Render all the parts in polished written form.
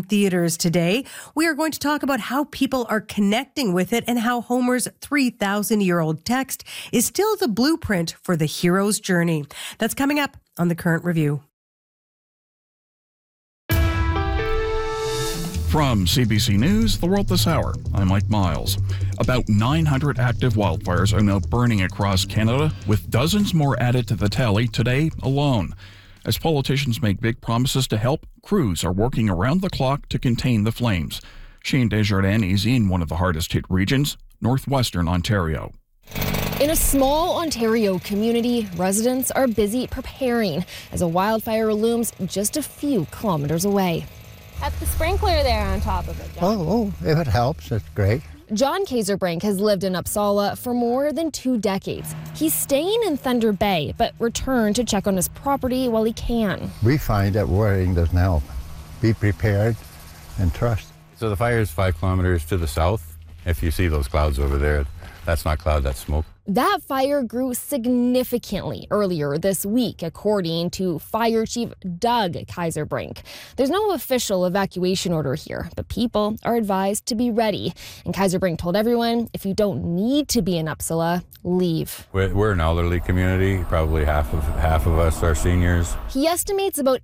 theaters today. We are going to talk about how people are connecting with it and how Homer's 3,000-year-old text is still the blueprint for the hero's journey. That's coming up on The Current Review. From CBC News, The World This Hour, I'm Mike Miles. About 900 active wildfires are now burning across Canada, with dozens more added to the tally today alone. As politicians make big promises to help, crews are working around the clock to contain the flames. Shane Desjardins is in one of the hardest hit regions, northwestern Ontario. In a small Ontario community, residents are busy preparing as a wildfire looms just a few kilometers away. At the sprinkler there on top of it, John. If it helps, it's great. John Kaiserbrink has lived in Uppsala for more than 2 decades. He's staying in Thunder Bay, but returned to check on his property while he can. We find that worrying doesn't help. Be prepared and trust. So the fire is 5 kilometers to the south. If you see those clouds over there, that's not cloud, that's smoke. That fire grew significantly earlier this week, according to Fire Chief Doug Kaiserbrink. There's no official evacuation order here, but people are advised to be ready. And Kaiserbrink told everyone, if you don't need to be in Uppsala, leave. We're an elderly community. Probably half of us are seniors. He estimates about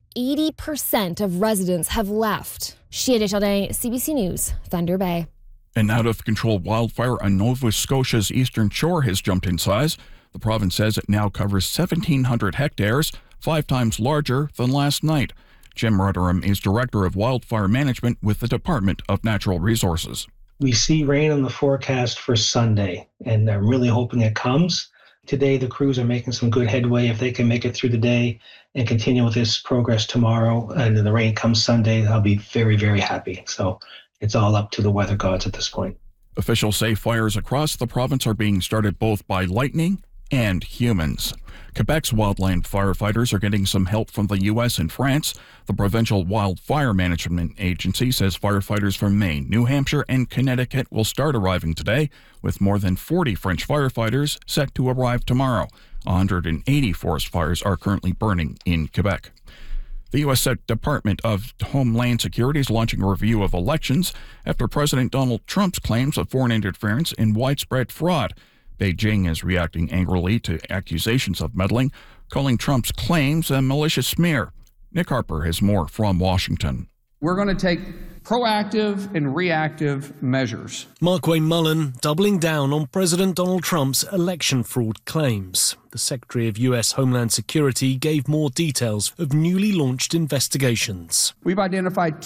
80% of residents have left. Shea Desjardins, CBC News, Thunder Bay. An out-of-control wildfire on Nova Scotia's eastern shore has jumped in size. The province says it now covers 1,700 hectares, 5 times larger than last night. Jim Rotherham is Director of Wildfire Management with the Department of Natural Resources. We see rain on the forecast for Sunday, and I'm really hoping it comes. Today, the crews are making some good headway. If they can make it through the day and continue with this progress tomorrow, and then the rain comes Sunday, I'll be very, very happy. So it's all up to the weather gods at this point. Officials say fires across the province are being started both by lightning and humans. Quebec's wildland firefighters are getting some help from the U.S. and France. The Provincial Wildfire Management Agency says firefighters from Maine, New Hampshire, and Connecticut will start arriving today, with more than 40 French firefighters set to arrive tomorrow. 180 forest fires are currently burning in Quebec. The U.S. Department of Homeland Security is launching a review of elections after President Donald Trump's claims of foreign interference and widespread fraud. Beijing is reacting angrily to accusations of meddling, calling Trump's claims a malicious smear. Nick Harper has more from Washington. We're going to take proactive and reactive measures. Markwayne Mullin doubling down on President Donald Trump's election fraud claims. The Secretary of U.S. Homeland Security gave more details of newly launched investigations. We've identified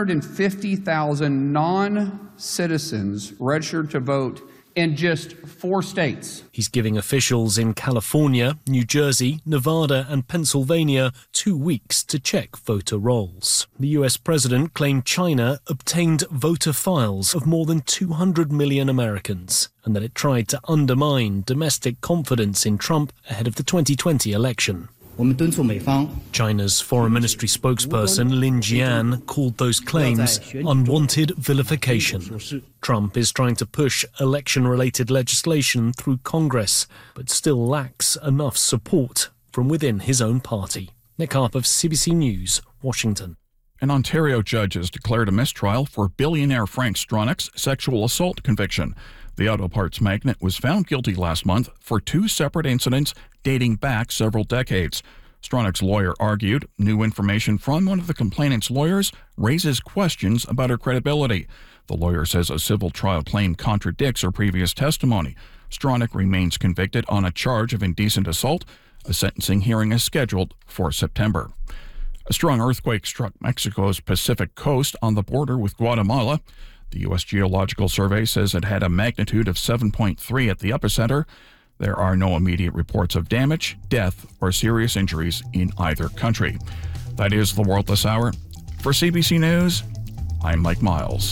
250,000 non-citizens registered to vote in just 4 states. He's giving officials in California, New Jersey, Nevada and Pennsylvania 2 weeks to check voter rolls. The US president claimed China obtained voter files of more than 200 million Americans and that it tried to undermine domestic confidence in Trump ahead of the 2020 election. China's foreign ministry spokesperson Lin Jian called those claims unwanted vilification. Trump is trying to push election-related legislation through Congress, but still lacks enough support from within his own party. Nick Harper of CBC News, Washington. An Ontario judge has declared a mistrial for billionaire Frank Stronach's sexual assault conviction. The auto parts magnate was found guilty last month for 2 separate incidents dating back several decades. Stronach's lawyer argued new information from one of the complainant's lawyers raises questions about her credibility. The lawyer says a civil trial claim contradicts her previous testimony. Stronach remains convicted on a charge of indecent assault. A sentencing hearing is scheduled for September. A strong earthquake struck Mexico's Pacific coast on the border with Guatemala. The U.S. Geological Survey says it had a magnitude of 7.3 at the epicenter. There are no immediate reports of damage, death, or serious injuries in either country. That is The World This Hour. For CBC News, I'm Mike Miles.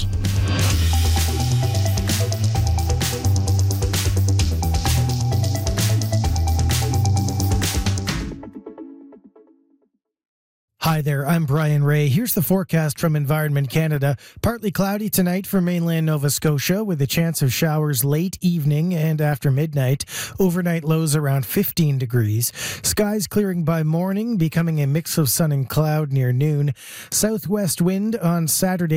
Hi there, I'm Brian Ray. Here's the forecast from Environment Canada. Partly cloudy tonight for mainland Nova Scotia with a chance of showers late evening and after midnight. Overnight lows around 15 degrees. Skies clearing by morning, becoming a mix of sun and cloud near noon. Southwest wind on Saturday.